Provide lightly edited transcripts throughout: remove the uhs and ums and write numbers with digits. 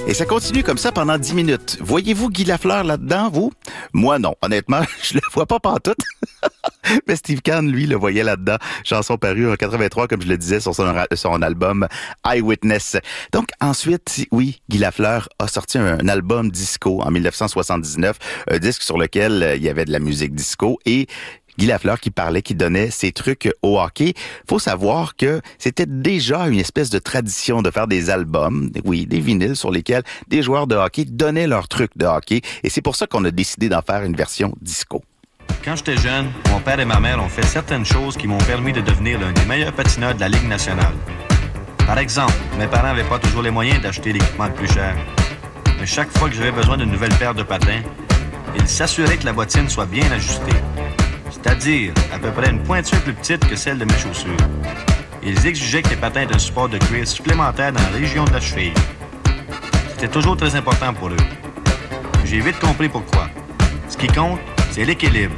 Et ça continue comme ça pendant 10 minutes. Voyez-vous Guy Lafleur là-dedans, vous? Moi, non. Honnêtement, je le vois pas pantoute. Mais Steve Kahn, lui, le voyait là-dedans. Chanson parue en 83, comme je le disais, sur son album Eyewitness. Donc, ensuite, oui, Guy Lafleur a sorti un album disco en 1979, un disque sur lequel il y avait de la musique disco et Guy Lafleur qui donnait ses trucs au hockey. Faut savoir que c'était déjà une espèce de tradition de faire des albums, oui, des vinyles sur lesquels des joueurs de hockey donnaient leurs trucs de hockey. Et c'est pour ça qu'on a décidé d'en faire une version disco. Quand j'étais jeune, mon père et ma mère ont fait certaines choses qui m'ont permis de devenir l'un des meilleurs patineurs de la Ligue nationale. Par exemple, mes parents n'avaient pas toujours les moyens d'acheter l'équipement le plus cher. Mais chaque fois que j'avais besoin d'une nouvelle paire de patins, ils s'assuraient que la bottine soit bien ajustée. C'est-à-dire à peu près une pointure plus petite que celle de mes chaussures. Ils exigeaient que les patins aient un support de cuir supplémentaire dans la région de la cheville. C'était toujours très important pour eux. J'ai vite compris pourquoi. Ce qui compte, c'est l'équilibre.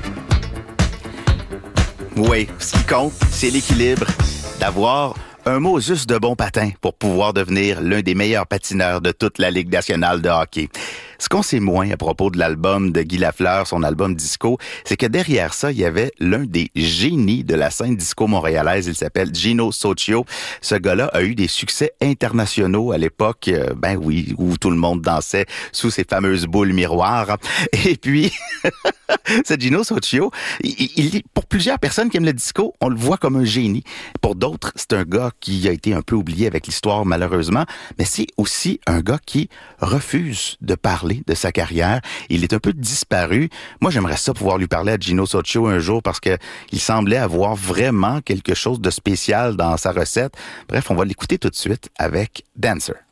Oui, ce qui compte, c'est l'équilibre. D'avoir un mot juste de bon patin pour pouvoir devenir l'un des meilleurs patineurs de toute la Ligue nationale de hockey. Ce qu'on sait moins à propos de l'album de Guy Lafleur, son album disco, c'est que derrière ça, il y avait l'un des génies de la scène disco montréalaise. Il s'appelle Gino Soccio. Ce gars-là a eu des succès internationaux à l'époque, ben oui, où tout le monde dansait sous ces fameuses boules miroirs. Et puis, ce Gino Soccio, pour plusieurs personnes qui aiment le disco, on le voit comme un génie. Pour d'autres, c'est un gars qui a été un peu oublié avec l'histoire, malheureusement, mais c'est aussi un gars qui refuse de parler de sa carrière. Il est un peu disparu. Moi, j'aimerais ça pouvoir lui parler à Gino Soccio un jour parce que il semblait avoir vraiment quelque chose de spécial dans sa recette. Bref, on va l'écouter tout de suite avec Dancer.